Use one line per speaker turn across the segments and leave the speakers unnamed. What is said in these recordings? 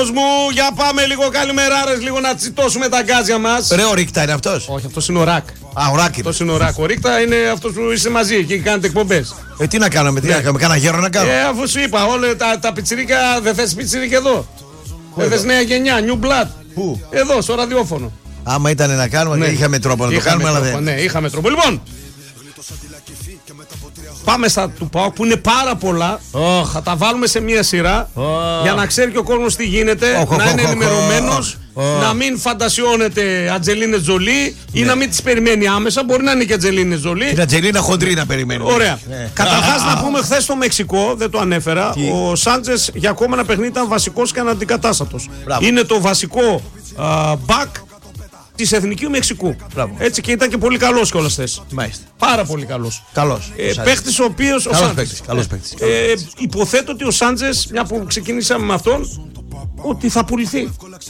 φίλος μου, για πάμε λίγο καλημεράρες, λίγο να τσιτώσουμε τα γκάζια μας.
Ρε, ο Ρίκτα είναι αυτός?
Όχι, αυτός είναι ο Ρακ.
Α, ο Ρακ είναι.
Αυτός είναι ο Ρακ. Ο Ρίκτα είναι αυτός που είσαι μαζί εκεί και κάνετε εκπομπές.
Τι να κάνουμε, τι να κάνουμε, κάνα γέρο να κάνουμε.
Αφού σου είπα, όλα τα πιτσιρίκα, δεν θες πιτσιρίκι εδώ. Δεν θες νέα γενιά, new blood.
Πού?
Εδώ, στο ραδιόφωνο.
Άμα ήταν να κάνουμε, είχαμε τρόπο να το κάνουμε, αλλά δεν.
Ναι, είχαμε τρόπο. Λοιπόν, πάμε στα του ΠΑΟΚ που είναι πάρα πολλά. Θα τα βάλουμε σε μία σειρά για να ξέρει και ο κόσμος τι γίνεται, να είναι ενημερωμένος, να μην φαντασιώνεται Αντζελίνε Τζολί ή να μην τις περιμένει άμεσα. Μπορεί να είναι και Αντζελίνε Τζολί.
Την Αντζελίνα χοντρή να περιμένει.
Ωραία. Καταρχάς να πούμε, χθες στο Μεξικό, δεν το ανέφερα, ο Σάντζες για ακόμα ένα παιχνίδι ήταν βασικός και αναντικατάστατος. Είναι το βασικό back της Εθνικού Μεξικού.
Μπράβο.
Έτσι, και ήταν και πολύ καλός κιόλας θες.
Μάλιστα.
Πάρα πολύ καλός.
Καλός.
Παίχτης ο οποίος.
Καλός παίχτης.
Υποθέτω ότι ο Σάντζες, μια που ξεκινήσαμε με αυτόν, ότι θα πουληθεί.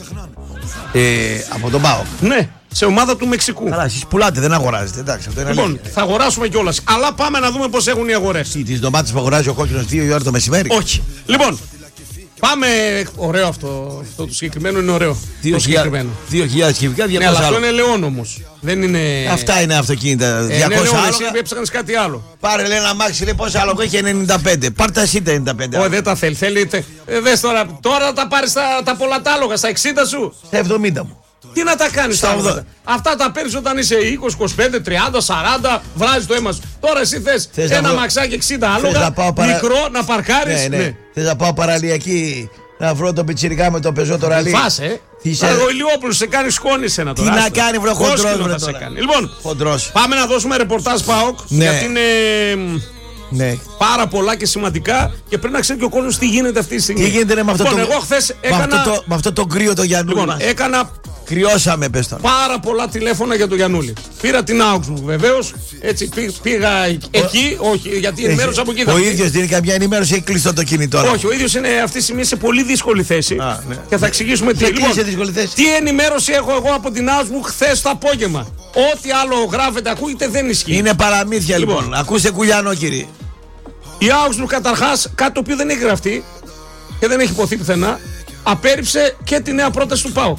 Από τον ΠΑΟΚ.
Ναι, σε ομάδα του Μεξικού.
Καλά, εσείς πουλάτε, δεν αγοράζετε. Εντάξει, αυτό είναι
Λοιπόν,
αλήθεια.
θα αγοράσουμε κιόλας. Αλλά πάμε να δούμε πώς έχουν οι αγορές.
Τις ντομάτες που αγοράζει ο κόκκινος 2 η ώρα το μεσημέρι.
Όχι. Λοιπόν, πάμε. Ωραίο αυτό το συγκεκριμένο είναι ωραίο.
2.000 κυβικά, 200
Ναι, αλλά αυτό
άλλο.
είναι Λεόν όμως. Δεν είναι.
Αυτά είναι αυτοκίνητα. 200
Ναι, Λεόν,
άλογα.
εσύ έψαχνες κάτι άλλο.
Πάρε, λέει, ένα αμάξι, λέει, πόσα άλογα έχει? 95. Πάρτε εσύ τα 95.
Όχι, δεν τα θέλει. Δες τώρα τα πάρεις τα πολλά τα άλογα, στα 60 σου.
Στα 70 μου.
Τι να τα κάνεις
Στα
τα
80.
άλογα. Αυτά τα παίρνεις όταν είσαι 20, 25, 30, 40, βράζεις το αίμα σου. Τώρα εσύ θες ένα μαξάκι 60 άλογα, μικρό, να παρκάρεις.
Ναι. Θες να πάω παραλιακή να βρω τον πιτσιρικά με το πεζό το ραλί?
Φάσε. Ο Ηλιόπουλος σε κάνει σκόνη σένα
Τι
τώρα.
να κάνει, βρε χοντρός, βρε
σε
τώρα.
κάνει. Λοιπόν,
Χοντρός.
πάμε να δώσουμε ρεπορτάζ ΠΑΟΚ.
Ναι.
Γιατί είναι
Ναι.
πάρα πολλά και σημαντικά και πρέπει να ξέρει και ο κόσμος τι γίνεται αυτή τη στιγμή.
Τι γίνεται με αυτό
λοιπόν,
το.
Εγώ χθες έκανα.
Με αυτό το κρύο το Γιαννούλη.
Λοιπόν, έκανα
κρυώσαμε, πες τώρα.
πάρα πολλά τηλέφωνα για τον Γιαννούλη. Πήρα την Augsburg βεβαίως. Έτσι πήγα εκεί, όχι, γιατί ενημέρωσα από εκεί.
Ο ίδιος δίνει καμιά ενημέρωση, έχει κλειστό το κινητό.
Όχι, ο ίδιος είναι αυτή τη στιγμή σε πολύ δύσκολη θέση.
Ναι.
Και θα εξηγήσουμε τι.
Λοιπόν, σε δύσκολη θέση.
Τι ενημέρωση έχω εγώ από την Augsburg χθες το απόγευμα. Ό,τι άλλο γράφεται, ακούγεται, δεν ισχύει.
Είναι παραμύθια λοιπόν. Ακούστε κουλιανό, κύριε.
Η Augsburg καταρχάς, κάτι το οποίο δεν έχει γραφτεί και δεν έχει υποθεί πουθενά, απέρριψε και τη νέα πρόταση του ΠΑΟΚ.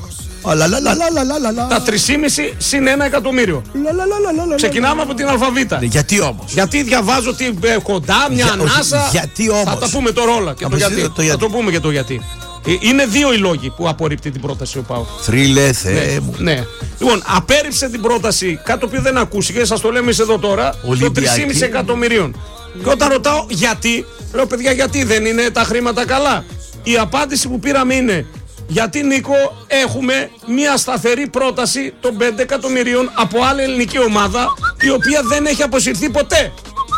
Τα 3,5 συν 1 εκατομμύριο. Ξεκινάμε από την αλφαβήτα.
Γιατί όμως?
Γιατί διαβάζω ότι κοντά, μια ανάσα.
Γιατί όμως?
Θα τα πούμε τώρα όλα και το γιατί. Θα το πούμε και το γιατί. Είναι δύο οι λόγοι που απορρίπτει την πρόταση ο ΠΑΟΚ.
Θρύλε, Θεέ μου.
Ναι. Λοιπόν, απέρριψε την πρόταση, κάτι το οποίο δεν ακούστηκε, σας το λέμε εδώ τώρα, το 3,5 εκατομμυρίων. Και όταν ρωτάω γιατί, λέω παιδιά, γιατί δεν είναι τα χρήματα καλά? Η απάντηση που πήραμε είναι γιατί, Νίκο, έχουμε μια σταθερή πρόταση των 5 εκατομμυρίων από άλλη ελληνική ομάδα η οποία δεν έχει αποσυρθεί ποτέ.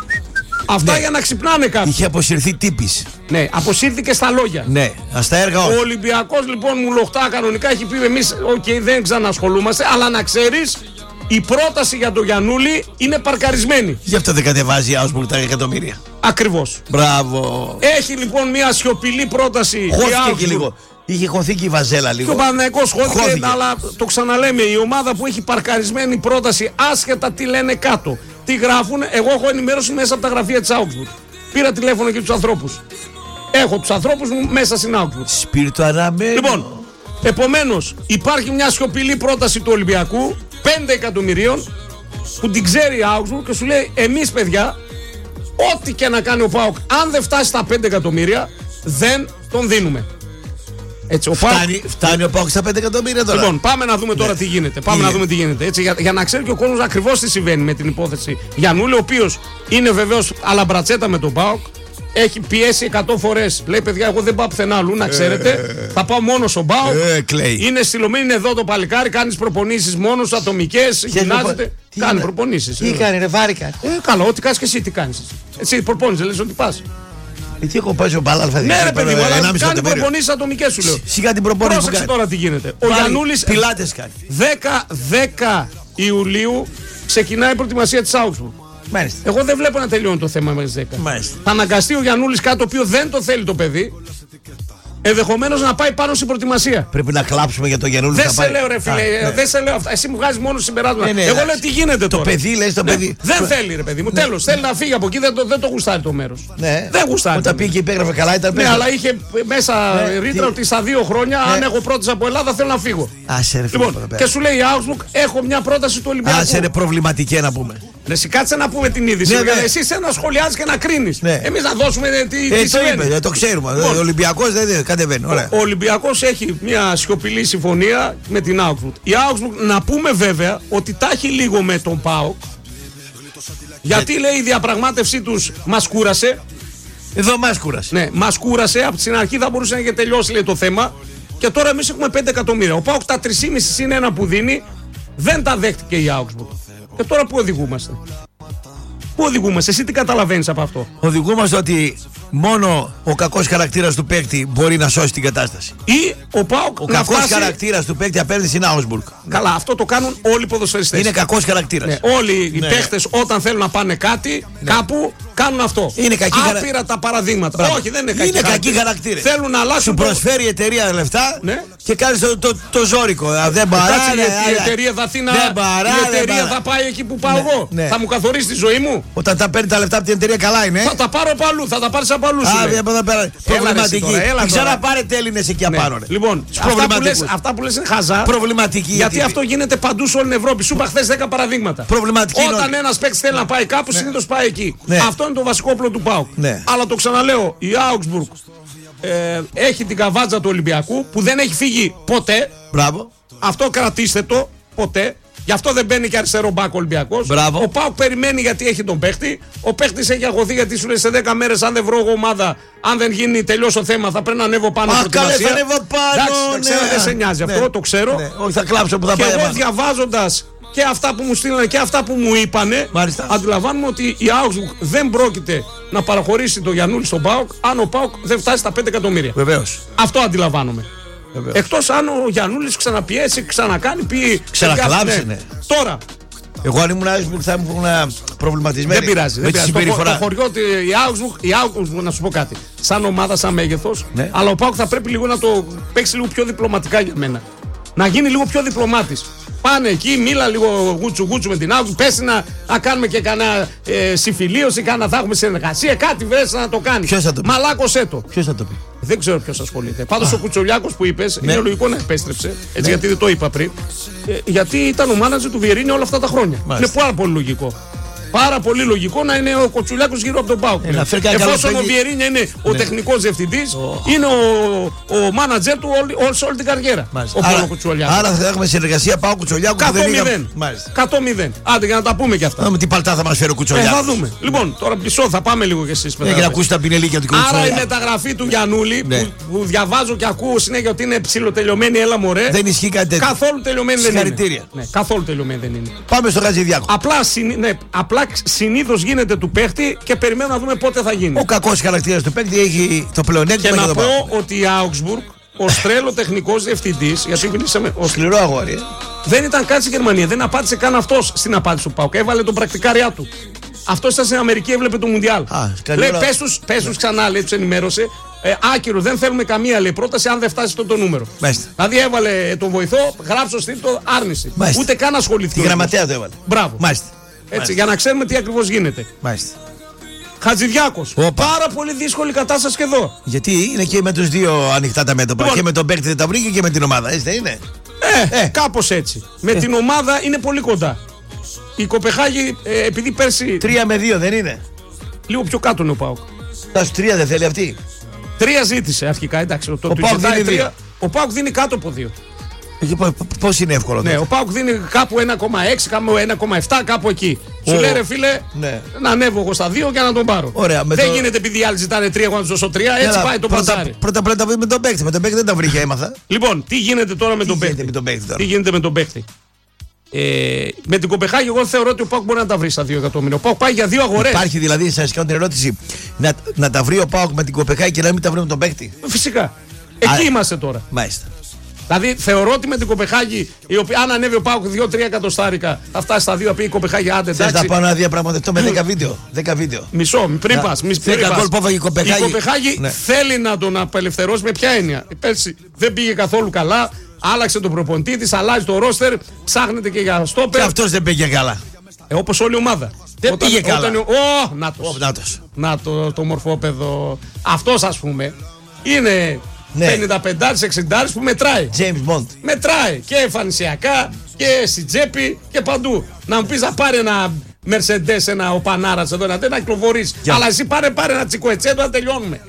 Αυτά για να ξυπνάνε κάποιοι.
Είχε αποσυρθεί τύπης.
Ναι, αποσύρθηκε στα λόγια.
Ναι, στα έργα όχι.
Ο Ολυμπιακός λοιπόν μου λοχτά κανονικά έχει πει εμείς, δεν ξανασχολούμαστε, αλλά να ξέρεις, η πρόταση για τον Γιαννούλη είναι παρκαρισμένη.
Γι' αυτό δεν κατεβάζει η Augsburg τα εκατομμύρια.
Ακριβώς.
Μπράβο.
Έχει λοιπόν μια σιωπηλή πρόταση.
Χώθηκε και λίγο. Είχε χωθεί και η Βαζέλα λίγο.
Και ο Παναθηναϊκός χώθηκε, αλλά το ξαναλέμε, η ομάδα που έχει παρκαρισμένη πρόταση, άσχετα τι λένε κάτω, τι γράφουν, εγώ έχω ενημέρωση μέσα από τα γραφεία της Augsburg. Πήρα τηλέφωνο και τους ανθρώπους. Έχω τους ανθρώπους μου μέσα στην Augsburg.
Σπίρτο αναμένο.
Λοιπόν, επομένως, υπάρχει μια σιωπηλή πρόταση του Ολυμπιακού 5 εκατομμυρίων που την ξέρει η Augsburg και σου λέει: εμείς, παιδιά, ό,τι και να κάνει ο ΠΑΟΚ, αν δεν φτάσει στα 5 εκατομμύρια, δεν τον δίνουμε. Έτσι,
φτάνει ο ΠΑΟΚ στα 5 εκατομμύρια τώρα.
Λοιπόν, πάμε να δούμε τώρα τι γίνεται. Πάμε να δούμε τι γίνεται. Έτσι, για να ξέρει και ο κόσμος ακριβώς τι συμβαίνει με την υπόθεση Γιαννούλη, ο οποίος είναι βεβαίως αλαμπρατσέτα με τον ΠΑΟΚ. Έχει πιέσει 100 φορές. Λέει: παιδιά, εγώ δεν πάω πουθενά αλλού, να ξέρετε. Θα πάω μόνο στον ΠΑΟΚ. Είναι στυλωμένη, είναι εδώ το παλικάρι. Κάνει προπονήσεις μόνο σου, ατομικές. Γυμνάζεται. Κάνει προπονήσεις.
Τι κάνει, ρε, βάρη κάνει.
Καλά, ό,τι κάνεις και εσύ, τι κάνεις. Εσύ προπόνησες, λες ότι πας.
Τι έχω πάει στο μπάλα,
ναι, ρε παιδί μου, αλλά κάνει προπονήσεις ατομικές σου λέω.
Σιγά την προπόνηση.
Πρόσεξε τώρα τι γίνεται. Ο Γιαννούλης
πιλάτες κάνει.
10 Ιουλίου ξεκινάει η προετοιμασία της Augsburg.
Μάλιστα.
Εγώ δεν βλέπω να τελειώνει το θέμα μέχρι τις 10.
Μάλιστα.
Θα αναγκαστεί ο Γιαννούλης, κάτι το οποίο δεν το θέλει το παιδί. Ενδεχομένως να πάει πάνω στην προετοιμασία.
Πρέπει να κλάψουμε για το Γιαννούλη.
Δεν σε λέω, ρε φίλε, δεν σε λέω αυτά. Εσύ μου βγάζεις μόνο συμπεράσματα. Εγώ λέω τι γίνεται τώρα.
Το παιδί, λες το παιδί.
Δεν θέλει, ρε παιδί μου. Τέλος, θέλει να φύγει από εκεί, δεν το γουστάρει το μέρος. Δεν γουστάρει.
Όταν πήγε και υπέγραφε καλά, ήταν
πέρα. Ναι, αλλά είχε μέσα ρήτρα ότι στα 2 χρόνια, αν έχω πρόταση από Ελλάδα, θέλω να φύγω. Λοιπόν, και σου λέει η Augsburg, έχω μια πρόταση του Ολυμπιακού.
Άσε ρε προβληματική να πούμε.
Εσύ κάτσε να πούμε την είδηση. Εσύ είσαι να σχολιάζεις και να κρίνεις. Εμείς να δώσουμε τι
συμβαίνει. Το ξέρουμε. Ο Ολυμπιακός δεν κατεβαίνει.
Ο Ολυμπιακός έχει μια σιωπηλή συμφωνία με την Augsburg. Η Augsburg, να πούμε βέβαια ότι τα έχει λίγο με τον ΠΑΟΚ. Γιατί λέει η διαπραγμάτευσή τους μας κούρασε.
Εδώ μας κούρασε.
Ναι, μας κούρασε. Από την αρχή θα μπορούσε να έχει τελειώσει λέει, το θέμα. Και τώρα εμείς έχουμε 5 εκατομμύρια. Ο ΠΑΟΚ τα 3,5 συν 1 που δίνει δεν τα δέχτηκε η Augsburg. Και τώρα πού οδηγούμαστε? Πού οδηγούμαστε? Εσύ τι καταλαβαίνεις από αυτό?
Οδηγούμαστε ότι μόνο ο κακός χαρακτήρας του παίκτη μπορεί να σώσει την κατάσταση.
Ή ο ΠΑΟΚ.
Ο κακός χαρακτήρας του παίκτη απέναντι στην Augsburg.
Καλά, αυτό το κάνουν όλοι οι ποδοσφαιριστές.
Είναι κακός χαρακτήρας.
Ναι, όλοι οι παίχτες όταν θέλουν να πάνε κάτι, κάπου κάνουν αυτό.
Είναι κακή
άπειρα τα παραδείγματα.
Μπράβο.
Όχι, δεν είναι
κακή χαρακτήρα.
Θέλουν να αλλάξουν.
Σου προσφέρει η εταιρεία λεφτά και κάνει το ζόρικο. Δεν παράδειγμα.
Η εταιρεία θα έρθει η εταιρεία θα πάει εκεί που πάω εγώ. Θα μου καθορίσει τη ζωή μου.
Όταν τα παίρνει τα λεφτά από την εταιρεία, καλά είναι.
Θα τα πάρω από αλλού, θα τα πάρει από αλλού.
Προβληματική. Μην ξαναπάρετε Έλληνες εκεί απάνω.
Λοιπόν, αυτά που λες είναι χαζά.
Προβληματική.
Γιατί αυτό γίνεται παντού σε όλη την Ευρώπη. Σου είπα χθες 10 παραδείγματα.
Προβληματική.
Όταν ένας παίκτης θέλει να πάει κάπου, συνήθως πάει εκεί. Αυτό είναι το βασικό όπλο του ΠΑΟΚ. Αλλά το ξαναλέω, η Augsburg έχει την καβάτζα του Ολυμπιακού που δεν έχει φύγει ποτέ.
Μπράβο.
Αυτό κρατήστε το ποτέ. Γι' αυτό δεν μπαίνει και αριστερό μπακ ο Ολυμπιακός. Ο ΠΑΟΚ περιμένει γιατί έχει τον παίχτη. Ο παίχτης έχει αγωθεί γιατί σου λέει σε 10 μέρες, αν δεν βρω εγώ ομάδα, αν δεν γίνει τελειώσει το θέμα, θα πρέπει να ανέβω πάνω από την
θα ανέβω πάνω.
Εντάξει, δεν σε νοιάζει αυτό, το ξέρω.
Όχι, θα κλάψω που θα πάει.
Και εγώ διαβάζοντας και αυτά που μου στείλανε και αυτά που μου είπανε, αντιλαμβάνουμε ότι η Augsburg δεν πρόκειται να παραχωρήσει το Γιαννούλη στον ΠΑΟΚ αν ο ΠΑΟΚ δεν φτάσει στα 5 εκατομμύρια.
Βεβαίως.
Αυτό αντιλαμβάνομαι. Εκτός αν ο Γιαννούλης ξαναπιέσει, ξανακάνει, πει.
Ξανακλάψει, ναι.
Τώρα.
Εγώ αν ήμουν Augsburg θα ήμουν προβληματισμένη.
Δεν πειράζει. Το χωριό, η Augsburg, να σου πω κάτι. Σαν ομάδα, σαν μέγεθος, αλλά ο ΠΑΟΚ θα πρέπει λίγο να το παίξει λίγο πιο διπλωματικά για μένα. Να γίνει λίγο πιο διπλωμάτης. Πάνε εκεί, μίλα λίγο γούτσου με την Augsburg. Πες να κάνουμε και κανένα συμφιλίωση, θα έχουμε συνεργασία. Κάτι βρες να το κάνει.
Ποιος θα το πει?
Μαλάκωσέ το.
Ποιος θα το πει?
Δεν ξέρω ποιος ασχολείται. Πάντως ο Κουτσολιάκος που είπες είναι λογικό να επέστρεψε. Έτσι, γιατί δεν το είπα πριν. Γιατί ήταν ο μάνατζερ του Βιερίνη όλα αυτά τα χρόνια. Είναι πάρα πολύ λογικό. Πάρα πολύ λογικό να είναι ο Κοτσουλιάκος γύρω από τον ΠΑΟΚ. Εφόσον ο Βιερίνια είναι ο τεχνικός διευθυντής, είναι ο μάνατζερ του σε όλη την καριέρα. Ο Παύλο Κοτσουλιάκος.
Άρα θα έχουμε συνεργασία ΠΑΟΚ Κοτσουλιάκου.
100-0. Άντε για να τα πούμε κι αυτά.
Με τι παλτά θα μας φέρει ο Κοτσουλιάκος.
Θα δούμε. Λοιπόν, τώρα πισώ, θα πάμε λίγο κι εσείς.
Για να ακούσει τα πινελίκια του Κοτσουλιάκου.
Άρα η μεταγραφή του Γιαννούλη που διαβάζω και ακούω συνέχεια ότι είναι ψιλοτελειωμένη, έλα μωρέ.
Δεν ισχύει κάτι τέτοιο.
Καθόλου τελειωμένη δεν είναι. Καθόλου τελειωμένη δεν είναι.
Πάμε στο Χατζηδιάκο.
Απλά συνήθως γίνεται του παίχτη και περιμένουμε να δούμε πότε θα γίνει.
Ο κακός χαρακτήρας του παίχτη έχει το πλεονέκτημα.
Και να πω ότι η Augsburg, ο Στρέλο τεχνικός διευθυντής, γιατί μιλήσαμε.
Ο σκληρό αγόρι.
Δεν ήταν κάτι στη Γερμανία, δεν απάντησε καν αυτός στην απάντηση του ΠΑΟΚ. Έβαλε τον πρακτικάριά του. Αυτό ήταν στην Αμερική, έβλεπε το Μουντιάλ. Λέει πες τους ξανά, λέει, τους ενημέρωσε. Άκυρο, δεν θέλουμε καμία λέει πρόταση αν δεν φτάσει αυτό το νούμερο.
Μάλιστα.
Δηλαδή έβαλε τον βοηθό, γράψω στήλτο άρνηση.
Μάλιστα.
Ούτε καν ασχοληθεί.
Τη γραμματέα το έβαλε.
Μπράβο.
Μάλιστα.
Έτσι, για να ξέρουμε τι ακριβώς γίνεται.
Μάλιστα.
Χατζηδιάκος. Πάρα πολύ δύσκολη κατάσταση και εδώ.
Γιατί είναι και με τους δύο ανοιχτά τα μέτωπα. Λοιπόν, και με τον παίκτη δεν τα βρήκε και με την ομάδα. Έτσι δεν είναι.
Κάπως έτσι. Με την ομάδα είναι πολύ κοντά. Η Κοπεχάγη, επειδή πέρσι.
3-2 δεν είναι.
Λίγο πιο κάτω είναι ο ΠΑΟΚ.
Τα σου 3 δεν θέλει αυτή.
3 ζήτησε αρχικά, εντάξει. Ο ΠΑΟΚ δίνει κάτω από 2.
Πώς είναι εύκολο?
Ναι, ο ΠΑΟΚ δίνει κάπου 1,6, κάπου 1,7, κάπου εκεί. Σου λέει ρε φίλε, να ανέβω εγώ στα 2 και να τον πάρω.
Ωραία,
δεν γίνεται επειδή οι άλλοι ζητάνε 3, εγώ να του δώσω 3, έτσι πάει το παζάρι.
Πρώτα πρέπει να βρει με τον παίκτη. Με τον παίκτη δεν τα βρήκε, έμαθα.
Λοιπόν, τι γίνεται τώρα με τον παίκτη? Τι γίνεται με τον παίκτη? Με την Κοπεχάγη, εγώ θεωρώ ότι ο ΠΑΟΚ μπορεί να τα βρει στα 2 εκατομμύρια. Ο ΠΑΟΚ πάει για 2 αγορές.
Υπάρχει δηλαδή, σας κάνω την ερώτηση, να τα βρει ο ΠΑΟΚ με την Κοπεχάγη και να μην τα βρει με τον παίκτη?
Φυσικά. Εκεί είμαστε τώρα.
Μάλιστα.
Δηλαδή θεωρώ ότι με την Κοπεχάγη, η οποία αν ανέβει ο ΠΑΟΚ 2-3 εκατοστάρικα, θα φτάσει στα 2, πει η Κοπεχάγη άντε.
Θες να πάω να διαπραγματευτώ με 10 βίντεο. 10 βίντεο.
Μισό, πριν πας.
Η
Κοπεχάγη θέλει να τον απελευθερώσει με ποια έννοια. Πέρσι δεν πήγε καθόλου καλά, άλλαξε τον προπονητή της, αλλάζει το ρόστερ, ψάχνεται και για στόπερ.
Και αυτός δεν πήγε καλά.
Όπως όλη η ομάδα.
Δεν πήγε καλά.
Νάτος. Να το μορφόπεδο. Αυτός ας πούμε είναι 55-60 που μετράει.
James Bond.
Μετράει και εμφανισιακά και στην τσέπη και παντού. Να μου πεις να πάρει ένα Mercedes, ένα οπανάρας εδώ να κυκλοφορείς. Αλλά εσύ πάρε ένα τσικοετσέντο να τελειώνουμε.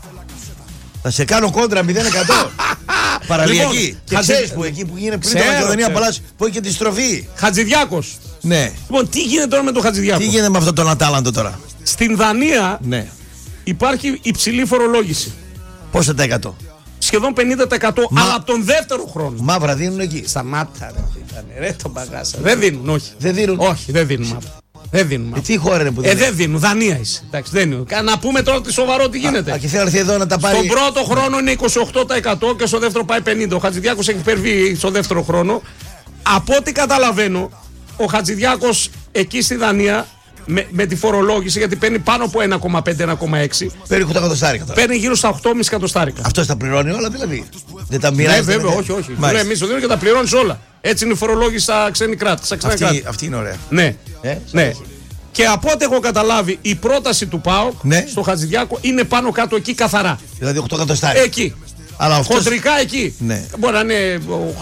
Θα σε κάνω κόντρα 0%. Παραλιακή.
Λοιπόν,
και ξέρεις που εκεί που γίνεται πριν το Μακεδονία Παλάσιο που έχει και τη στροφή.
Χατζηδιάκος.
Ναι.
Λοιπόν, τι γίνεται τώρα με τον Χατζηδιάκο?
Τι γίνεται με αυτόν τον Ατάλαντο τώρα?
Στην Δανία υπάρχει υψηλή φορολόγηση.
Πόσο τα 100?
Σχεδόν 50%. Αλλά από τον δεύτερο χρόνο.
Μαύρα δίνουν εκεί.
Σταμάτα ρε τον μπαγάσα. Δεν δίνουν, όχι.
Δεν δίνουν.
Όχι, δεν δίνουν μαύρα. Δεν δίνουν.
Τι χώρα είναι που δεν
δεν δίνουν. Δανία είσαι. Εντάξει, δεν είναι. Να πούμε τώρα τι σοβαρό τι γίνεται.
Και θέλει εδώ να τα πάρει.
Στον πρώτο χρόνο είναι 28% και στο δεύτερο πάει 50%. Ο Χατζηδιάκος έχει υπερβεί στο δεύτερο χρόνο. Από ό,τι καταλαβαίνω, ο Χατζηδιάκος εκεί στη Δανία με τη φορολόγηση, γιατί παίρνει πάνω από 1,5-1,6.
Παίρνει 8 εκατοστάρικα τώρα.
Παίρνει γύρω στα 8,5 εκατοστάρικα.
Αυτό τα πληρώνει όλα δηλαδή? Δεν τα μοιράζει?
Ναι, βέβαια, όχι. Εμείς το δίνουμε και τα πληρώνεις όλα. Έτσι είναι η φορολόγηση στα ξένη κράτη.
Αυτή είναι ωραία.
Ναι. Και από ό,τι έχω καταλάβει, η πρόταση του ΠΑΟΚ στο Χατζηδιάκο είναι πάνω κάτω εκεί καθαρά.
Δηλαδή 8 εκατοστάρικα.
Εκεί.
Αλλά αυτός...
Χοντρικά εκεί.
Ναι.
Μπορεί να είναι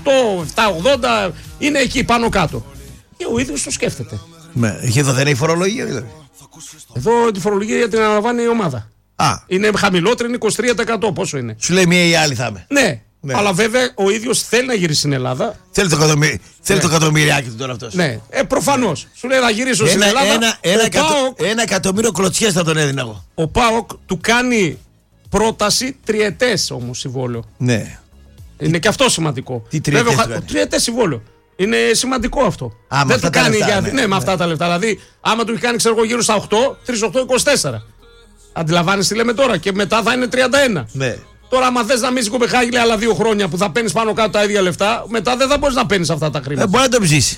8, 7, 80, είναι εκεί πάνω κάτω. Και ο ίδιος το σκέφτεται.
Ναι. Εδώ δεν έχει φορολογία δηλαδή?
Εδώ τη φορολογία την αναλαμβάνει η ομάδα. Είναι χαμηλότερη, είναι 23%. Πόσο είναι?
Σου λέει μία ή άλλη θα είμαι.
Ναι. Αλλά βέβαια ο ίδιος θέλει να γυρίσει στην Ελλάδα.
Θέλει το εκατομμυριάκι του τώρα αυτός.
Ναι, προφανώς. Σου λέει να γυρίσω στην Ελλάδα.
Ένα εκατομμύριο κλωτσιές θα τον έδινα εγώ.
Ο ΠΑΟΚ του κάνει πρόταση τριετές όμως συμβόλαιο.
Ναι.
Είναι και αυτό σημαντικό.
Τι
τριετές συμβόλαιο. Είναι σημαντικό αυτό.
Δεν
το κάνει με αυτά τα λεφτά. Δηλαδή, άμα του έχει κάνει γύρω στα 8, 3-8, 24. Αντιλαμβάνεσαι τι λέμε τώρα. Και μετά θα είναι 31.
Ναι.
Τώρα, άμα θες να μείνεις στην Κοπεχάγη άλλα 2 χρόνια που θα παίρνεις πάνω κάτω τα ίδια λεφτά, μετά δεν θα μπορείς να παίρνεις αυτά τα χρήματα.
Μπορεί να το ψήσει.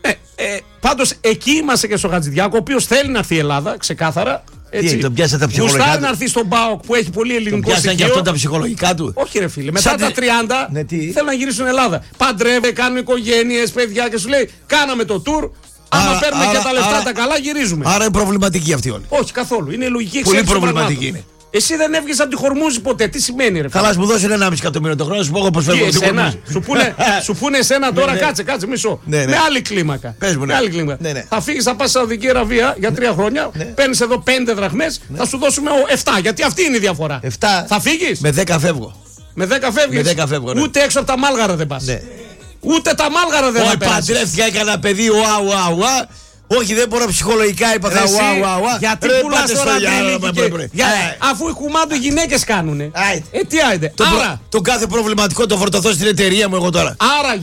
Πάντως εκεί είμαστε και στο Χατζηδιάκο, ο οποίος θέλει να έρθει η Ελλάδα, ξεκάθαρα.
Έτσι. Τον πιάσαν τα ψυχολογικά του.
Γουστάρει να έρθει στον ΠΑΟΚ που έχει πολύ ελληνικό στοιχείο.
Τον πιάσαν και αυτό τα ψυχολογικά του.
Όχι, ρε φίλε. Μετά τα 30 θέλουν να γυρίσουν στην Ελλάδα. Παντρεύε, κάνουν οικογένειες, παιδιά και σου λέει: κάναμε το tour. Άμα παίρνουμε και τα λεφτά τα καλά, γυρίζουμε.
Άρα είναι προβληματική αυτή όλη.
Όχι καθόλου. Είναι λογική εξέλιξη.
Πολύ προβληματική είναι.
Εσύ δεν έβγες από τη Χορμούζη ποτέ. Τι σημαίνει, ρε φίλε?
Καλά, μου δώσουν 1,5 εκατομμύριο το χρόνο, σου πω εγώ πώς φεύγω από τη Χορμούζη.
Σου πούνε εσένα τώρα, κάτσε μισό. Με άλλη κλίμακα. Θα φύγεις, θα πας στη Σαουδική Αραβία για 3 χρόνια, παίρνεις εδώ 5 δραχμές, θα σου δώσουμε 7. Γιατί αυτή είναι η διαφορά.
7.
Θα φύγεις?
Με 10 φεύγω.
Με 10 φεύγεις. Ούτε έξω από τα Μάλγαρα δεν πας. Ούτε τα Μάλγαρα δεν θα πας.
Παντρεύτηκα, έκανα παιδί, ουα. Όχι, δεν μπορώ ψυχολογικά, είπα θα ουα.
Γιατί πουλάς τώρα αφού οι κουμάντο γυναίκες κάνουνε. Τι άιντε. Άρα.
Το κάθε προβληματικό το φορτωθώ στην εταιρεία μου εγώ τώρα.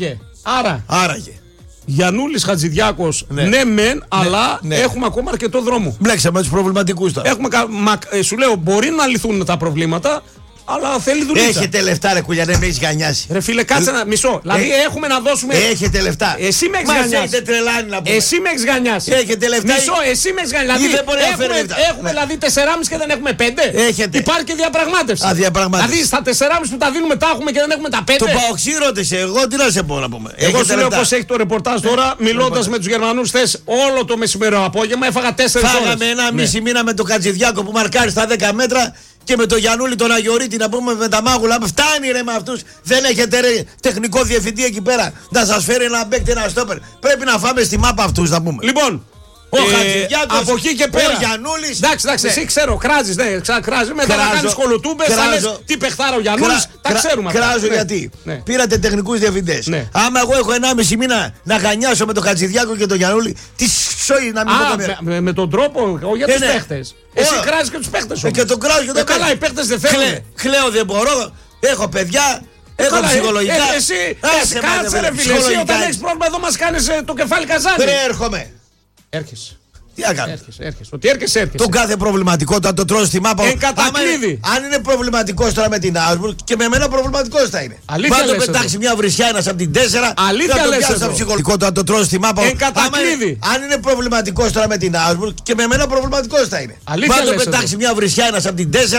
Άραγε. Γιαννούλης Χατζηδιάκος, ναι μεν, αλλά έχουμε ακόμα αρκετό δρόμο.
Μπλέξαμε τους προβληματικούς τώρα.
Σου λέω, μπορεί να λυθούν τα προβλήματα, αλλά θέλει δουλειά.
Έχετε λεφτά, ρε Κουλιανέ, με έχεις γανιάσει.
Ρε φίλε, κάτσε ένα μισό. Δηλαδή έχουμε να δώσουμε.
Έχετε λεφτά.
Εσύ με έχεις γανιάσει.
Έχετε τρελάνει να πούμε.
Εσύ με έχεις γανιάσει.
Έχετε λεφτά.
Μισό, εσύ με έχεις γανιάσει. Δηλαδή έχουμε δηλαδή 4,5 και δεν έχουμε 5.
Έχετε.
Υπάρχει και διαπραγμάτευση.
Δηλαδή
στα 4,5 που τα δίνουμε τα έχουμε και δεν έχουμε τα 5.
Το παοξίρωτες, εγώ τι να σε πω να πούμε.
Εγώ σου λέω πως έχει το ρεπορτάζ τώρα, μιλώντας με τους Γερμανούς χθες όλο το μεσημερινό απόγευμα, έφαγα 4 ώρες.
Φάγαμε 1,5 μήνα με το Χατζηδιάκο που μαρκάρει στα 10 μέτρα. Και με το Γιαννούλη τον Αγιορείτη να πούμε με τα μάγουλα. Φτάνει ρε με αυτούς. Δεν έχετε ρε τεχνικό διευθυντή εκεί πέρα να σας φέρει ένα παίκτη, ένα στόπερ. Πρέπει να φάμε στη μάπα αυτούς να πούμε.
Λοιπόν,
ο Χατζηδιάκος,
από εκεί και πέρα.
Ο Γιαννούλης.
Εντάξει, εσύ ξέρω, κράζεις, κράζεις. Μετά να κάνεις κολοτούμπες, θα λες τι παιχτάρα ο Γιαννούλης. Τα ξέρουμε αυτά.
Κράζω γιατί. Πήρατε τεχνικούς διευθυντές. Άμα εγώ έχω 1,5 μήνα να γανιάσω με τον Χατζηδιάκο και τον Γιαννούλη, τι σόι να μην
πω. Με τον τρόπο για τους παίχτες. Εσύ κράζεις και τους παίχτες όμως.
Και τον κράζω και τον
καλά, οι παίχτες δεν θέλουν.
Κλαίω δεν μπορώ, έχω παιδιά. Έχω ψυχολογικά.
Εσύ κάτσε ρε φίλε. Εσύ όταν έχεις πρόβλημα εδώ μας κάνεις το κεφάλι καζάνι.
Ρε έρχομαι.
Έρχεσαι.
Τι έκανε.
Έρχεσαι. Ότι έρχεσαι.
Τον κάθε προβληματικότητα το τρώσει στη μάπα. Αν είναι προβληματικό τώρα με την Augsburg και με μένα προβληματικό θα είναι.
Αλήθεια λες.
Πάντα πετάξει μια βρισιά ένας από την 4.
Αλήθεια λες.
Ψυχολογικότητα το τρώσει στη μάπα. Αν είναι προβληματικό τώρα με την Augsburg και με μένα προβληματικό θα είναι.
Αλήθεια
Πάντα πετάξει μια βρισιά ένας από την 4.